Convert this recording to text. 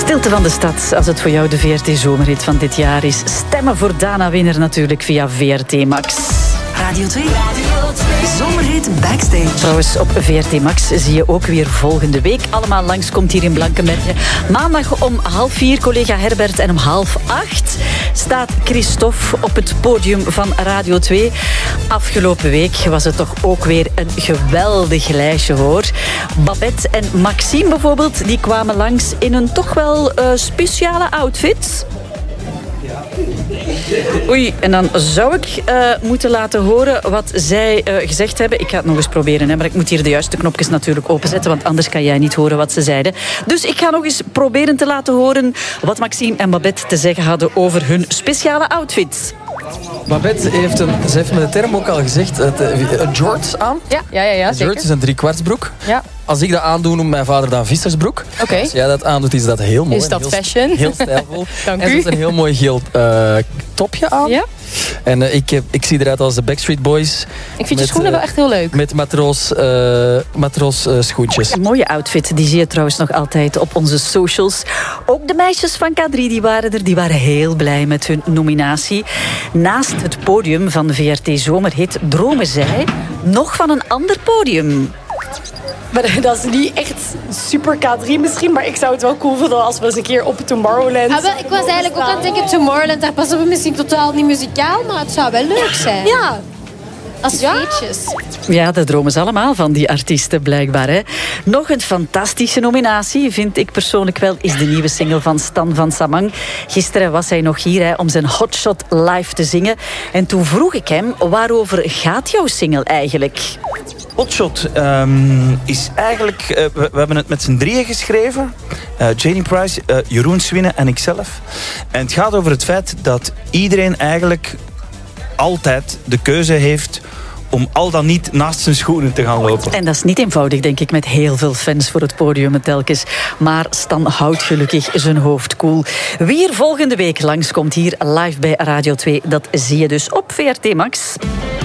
Stilte van de stad, als het voor jou de VRT-zomerhit van dit jaar is. Stemmen voor Dana Winner natuurlijk via VRT Max. Radio 2. Zomerhit Backstage. Trouwens, op VRT Max zie je ook weer volgende week. Allemaal langs komt hier in Blankenberge. Maandag om 3:30 collega Herbert en om 7:30 staat Christophe op het podium van Radio 2. Afgelopen week was het toch ook weer een geweldig lijstje, hoor. Babette en Maxime bijvoorbeeld, die kwamen langs in een toch wel speciale outfit. Oei, en dan zou ik moeten laten horen wat zij gezegd hebben. Ik ga het nog eens proberen, hè, maar ik moet hier de juiste knopjes natuurlijk openzetten, want anders kan jij niet horen wat ze zeiden. Dus ik ga nog eens proberen te laten horen wat Maxime en Babette te zeggen hadden over hun speciale outfits. Babette heeft met de term ook al gezegd, een jorts aan. Ja, zeker. Jorts is een 3/4 Ja. Als ik dat aandoe, noemt mijn vader dat een vissersbroek. Oké. Als jij dat aandoet, is dat heel mooi. Is dat fashion? Heel stijlvol. Dank en ze u. heeft een heel mooi geel topje aan. Ja. En ik zie eruit als de Backstreet Boys. Ik vind je schoenen wel echt heel leuk. Met matroos schoentjes. Een mooie outfit, die zie je trouwens nog altijd op onze socials. Ook de meisjes van K3 die waren er, die waren heel blij met hun nominatie. Naast het podium van de VRT Zomerhit dromen zij nog van een ander podium. Maar dat is niet echt super K3 misschien, maar ik zou het wel cool vinden als we eens een keer op Tomorrowland... Ah, wel, ik was eigenlijk ook aan het denken, Tomorrowland, daar passen we misschien totaal niet muzikaal, maar het zou wel leuk zijn. Ja. Als feestjes. Ja, dat dromen ze allemaal van, die artiesten blijkbaar. Hè. Nog een fantastische nominatie, vind ik persoonlijk wel, is de nieuwe single van Stan van Samang. Gisteren was hij nog hier om zijn Hotshot live te zingen. En toen vroeg ik hem, waarover gaat jouw single eigenlijk? Hotshot is eigenlijk... we hebben het met z'n drieën geschreven. Janie Price, Jeroen Swinnen en ikzelf. En het gaat over het feit dat iedereen eigenlijk altijd de keuze heeft om al dan niet naast zijn schoenen te gaan lopen. En dat is niet eenvoudig, denk ik, met heel veel fans voor het podium telkens. Maar Stan houdt gelukkig zijn hoofd koel. Wie er volgende week langskomt hier live bij Radio 2, dat zie je dus op VRT Max.